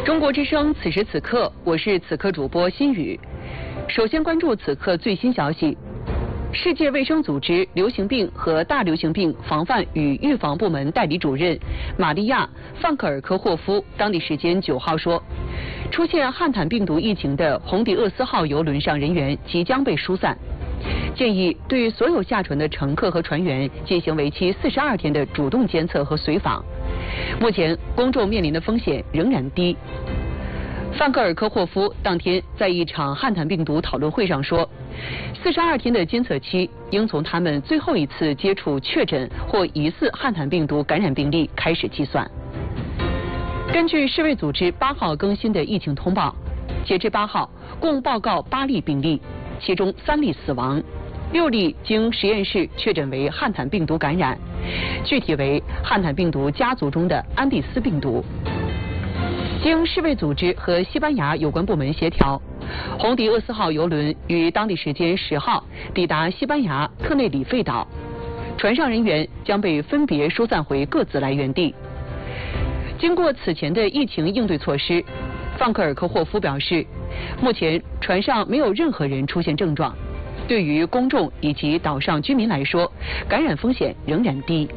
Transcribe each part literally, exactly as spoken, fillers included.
中国之声，此时此刻，我是此刻主播心雨。首先关注此刻最新消息。世界卫生组织流行病和大流行病防范与预防部门代理主任玛利亚·范克尔科霍夫当地时间九号说，出现汉坦病毒疫情的红迪厄斯号邮轮上人员即将被疏散，建议对所有下船的乘客和船员进行为期四十二天的主动监测和随访。目前公众面临的风险仍然低。范克尔科霍夫当天在一场汉坦病毒讨论会上说，四十二天的监测期应从他们最后一次接触确诊或疑似汉坦病毒感染病例开始计算。根据世卫组织八号更新的疫情通报，截至八号共报告八例病例，其中三例死亡，六例经实验室确诊为汉坦病毒感染，具体为汉坦病毒家族中的安第斯病毒。经世卫组织和西班牙有关部门协调，红迪厄斯号邮轮于当地时间十号抵达西班牙特内里费岛，船上人员将被分别疏散回各自来源地。经过此前的疫情应对措施，范克尔科霍夫表示，目前船上没有任何人出现症状，对于公众以及岛上居民来说，感染风险仍然低。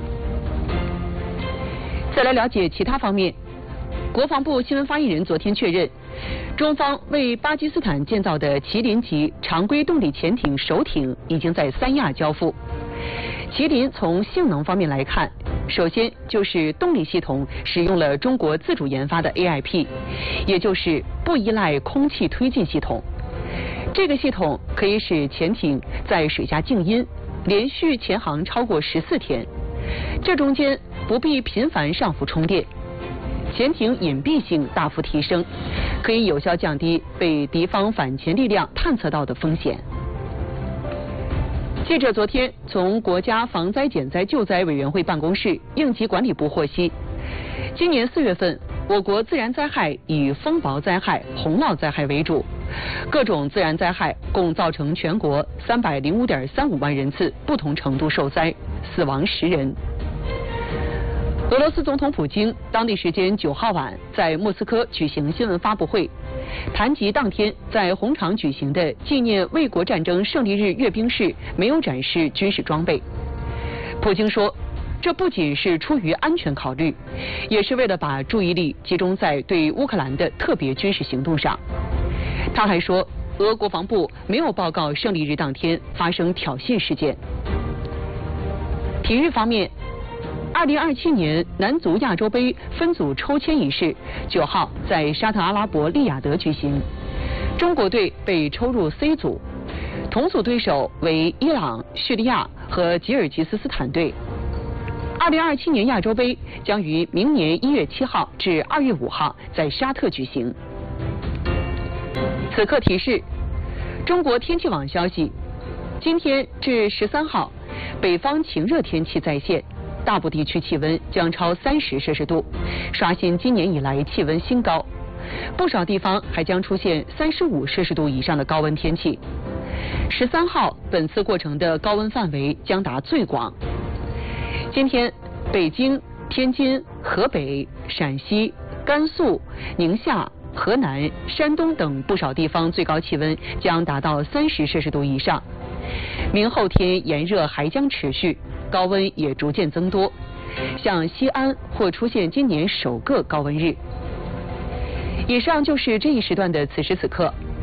再来了解其他方面。国防部新闻发言人昨天确认，中方为巴基斯坦建造的麒麟级常规动力潜艇首艇已经在三亚交付。麒麟从性能方面来看，首先就是动力系统使用了中国自主研发的 A I P， 也就是不依赖空气推进系统。这个系统可以使潜艇在水下静音，连续潜航超过十四天，这中间不必频繁上浮充电。潜艇隐蔽性大幅提升，可以有效降低被敌方反潜力量探测到的风险。记者昨天从国家防灾减灾救灾委员会办公室应急管理部获悉，今年四月份，我国自然灾害以风雹灾害、洪涝灾害为主，各种自然灾害共造成全国三百零五点三五万人次不同程度受灾，死亡十人。俄罗斯总统普京当地时间九号晚在莫斯科举行新闻发布会，谈及当天在红场举行的纪念卫国战争胜利日阅兵式没有展示军事装备。普京说，这不仅是出于安全考虑，也是为了把注意力集中在对乌克兰的特别军事行动上。他还说，俄国防部没有报告胜利日当天发生挑衅事件。体育方面，二零二七年男足亚洲杯分组抽签仪式九号在沙特阿拉伯利雅得举行，中国队被抽入 C 组，同组对手为伊朗、叙利亚和吉尔吉斯斯坦队。二零二七年亚洲杯将于明年一月七号至二月五号在沙特举行。此刻提示：中国天气网消息，今天至十三号，北方晴热天气再现。大部地区气温将超三十摄氏度，刷新今年以来气温新高。不少地方还将出现三十五摄氏度以上的高温天气。十三号，本次过程的高温范围将达最广。今天，北京、天津、河北、陕西、甘肃、宁夏、河南、山东等不少地方最高气温将达到三十摄氏度以上。明后天炎热还将持续，高温也逐渐增多，像西安或出现今年首个高温日。以上就是这一时段的此时此刻，